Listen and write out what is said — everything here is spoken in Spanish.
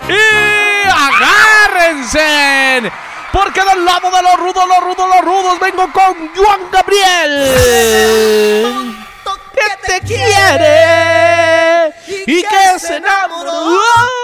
Y agárrense, porque del lado de los rudos, vengo con Joan Gabriel, que te quiere y que se enamoró.